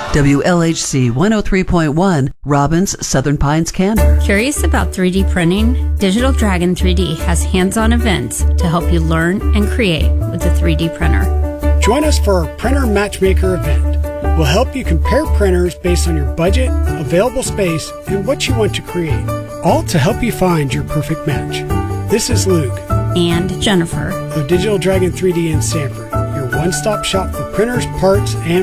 WLHC 103.1, Robbins, Southern Pines, Canberra. Curious about 3D printing? Digital Dragon 3D has hands-on events to help you learn and create with a 3D printer. Join us for our Printer Matchmaker event. We'll help you compare printers based on your budget, available space, and what you want to create, all to help you find your perfect match. This is Luke And Jennifer of Digital Dragon 3D in Sanford, your one-stop shop for printers, parts, and